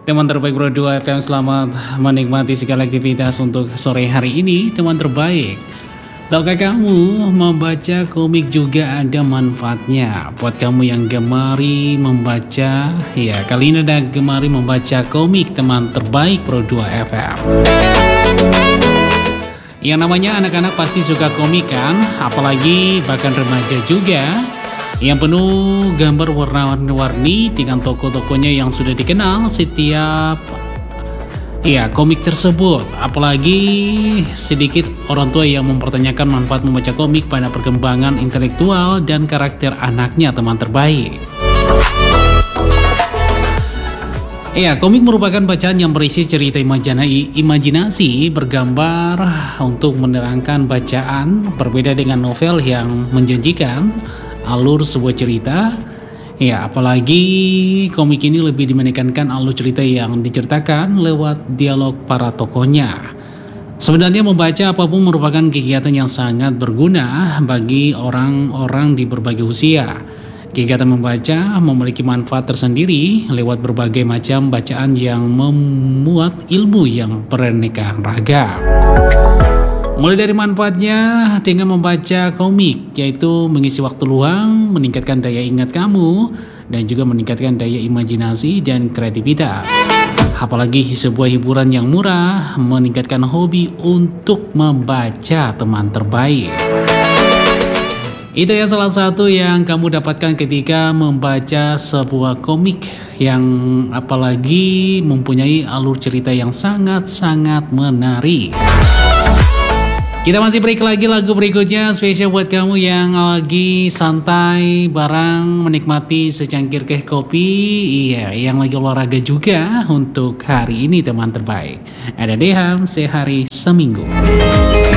Teman terbaik Bro 2 FM, selamat menikmati segala aktivitas untuk sore hari ini, teman terbaik. Tahukah kamu, membaca komik juga ada manfaatnya. Buat kamu yang gemari membaca, ya kali ini ada gemari membaca komik, teman terbaik Bro 2 FM. Yang namanya anak-anak pasti suka komik kan, apalagi bahkan remaja juga, yang penuh gambar warna-warni dengan tokoh-tokohnya yang sudah dikenal setiap komik tersebut. Apalagi sedikit orang tua yang mempertanyakan manfaat membaca komik pada perkembangan intelektual dan karakter anaknya, teman terbaik. Komik merupakan bacaan yang berisi cerita imajinasi bergambar untuk menerangkan bacaan, berbeda dengan novel yang menjanjikan alur sebuah cerita. Apalagi komik ini lebih menekankan alur cerita yang diceritakan lewat dialog para tokohnya. Sebenarnya membaca apapun merupakan kegiatan yang sangat berguna bagi orang-orang di berbagai usia. Kegiatan membaca memiliki manfaat tersendiri lewat berbagai macam bacaan yang memuat ilmu yang beraneka ragam. Mulai dari manfaatnya dengan membaca komik, yaitu mengisi waktu luang, meningkatkan daya ingat kamu, dan juga meningkatkan daya imajinasi dan kreativitas. Apalagi sebuah hiburan yang murah, meningkatkan hobi untuk membaca, teman terbaik. Itu ya salah satu yang kamu dapatkan ketika membaca sebuah komik, yang apalagi mempunyai alur cerita yang sangat-sangat menarik. Kita masih break lagi, lagu berikutnya spesial buat kamu yang lagi santai bareng menikmati secangkir teh kopi, yang lagi olahraga juga untuk hari ini, teman terbaik. Ada Deham sehari seminggu.